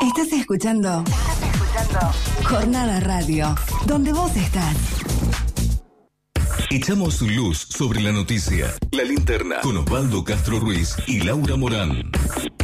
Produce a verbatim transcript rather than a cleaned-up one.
Estás escuchando. Estás escuchando. Jornada Radio, donde vos estás. Echamos luz sobre la noticia. La Linterna con Osvaldo Castro Ruiz y Laura Morán.